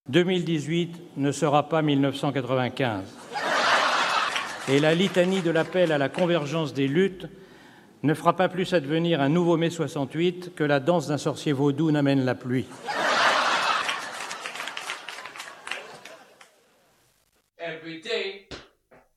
2018 ne sera pas 1995. Et la litanie de l'appel à la convergence des luttes ne fera pas plus advenir un nouveau mai 68 que la danse d'un sorcier vaudou n'amène la pluie. Every day.